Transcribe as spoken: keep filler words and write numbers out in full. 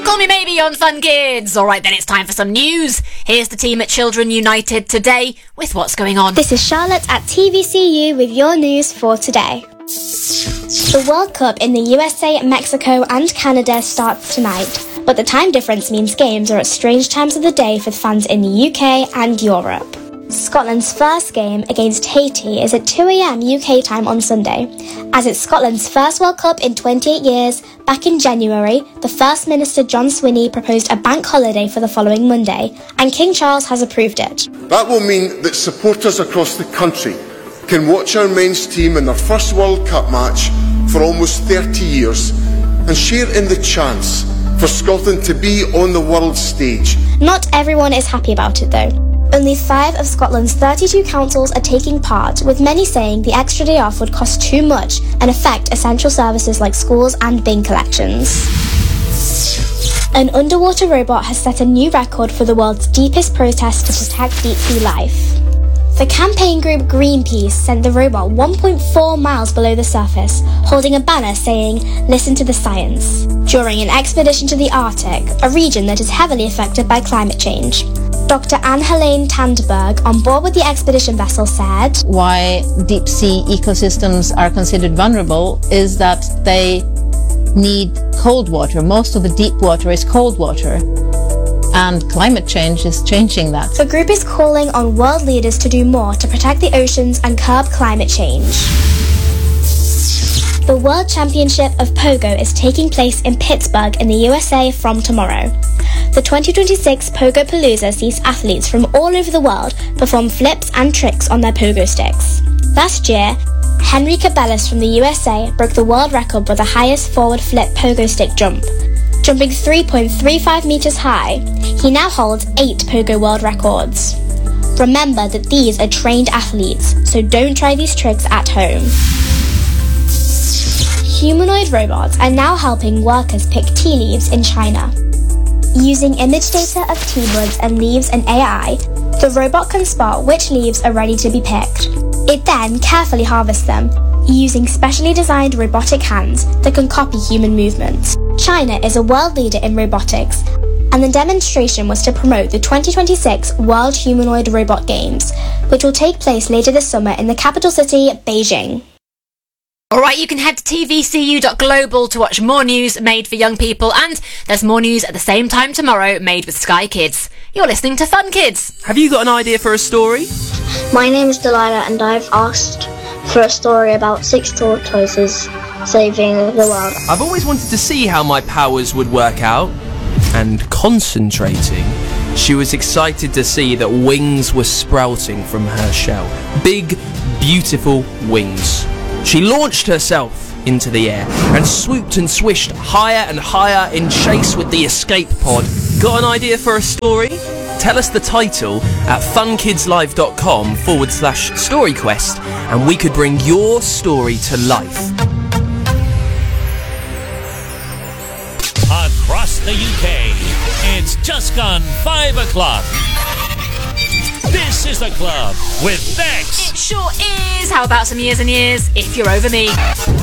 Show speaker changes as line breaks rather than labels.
Call Me Maybe on Fun Kids. All right, then it's time for some news. Here's the team at Children United today with what's going on.
This is Charlotte at T V C U with your news for today. The World Cup in the U S A, Mexico and Canada starts tonight, but the time difference means games are at strange times of the day for fans in the U K and Europe. Scotland's first game against Haiti is at two a.m. U K time on Sunday. As it's Scotland's first World Cup in twenty-eight years, back in January, the First Minister John Swinney proposed a bank holiday for the following Monday, and King Charles has approved it.
That will mean that supporters across the country can watch our men's team in their first World Cup match for almost thirty years and share in the chance for Scotland to be on the world stage.
Not everyone is happy about it though. Only five of Scotland's thirty-two councils are taking part, with many saying the extra day off would cost too much and affect essential services like schools and bin collections. An underwater robot has set a new record for the world's deepest protest to protect deep sea life. The campaign group Greenpeace sent the robot one point four miles below the surface, holding a banner saying, "Listen to the science," during an expedition to the Arctic, a region that is heavily affected by climate change. Doctor Anne-Helene Tandberg, on board with the expedition vessel, said,
"Why deep sea ecosystems are considered vulnerable is that they need cold water. Most of the deep water is cold water. And climate change is changing that."
The group is calling on world leaders to do more to protect the oceans and curb climate change. The World Championship of Pogo is taking place in Pittsburgh in the U S A from tomorrow. The twenty twenty-six Pogo Palooza sees athletes from all over the world perform flips and tricks on their pogo sticks. Last year, Henry Cabellis from the U S A broke the world record for the highest forward flip pogo stick jump. Jumping three point three five metres high, he now holds eight pogo world records. Remember that these are trained athletes, so don't try these tricks at home. Humanoid robots are now helping workers pick tea leaves in China. Using image data of tea buds and leaves and A I, the robot can spot which leaves are ready to be picked. It then carefully harvests them, using specially designed robotic hands that can copy human movements. China is a world leader in robotics, and the demonstration was to promote the twenty twenty-six World Humanoid Robot Games, which will take place later this summer in the capital city, Beijing.
All right, you can head to T V C U dot global to watch more news made for young people, and there's more news at the same time tomorrow made with Sky Kids. You're listening to Fun Kids.
Have you got an idea for a story?
My name is Delilah and I've asked for a story about six tortoises saving the world.
I've always wanted to see how my powers would work out. And concentrating, she was excited to see that wings were sprouting from her shell. Big, beautiful wings. She launched herself into the air and swooped and swished higher and higher in chase with the escape pod. Got an idea for a story? Tell us the title at funkidslive.com forward slash storyquest and we could bring your story to life.
Across the U K, it's just gone five o'clock. This is The Club with Bex.
It sure is. How about some years and years if you're over me?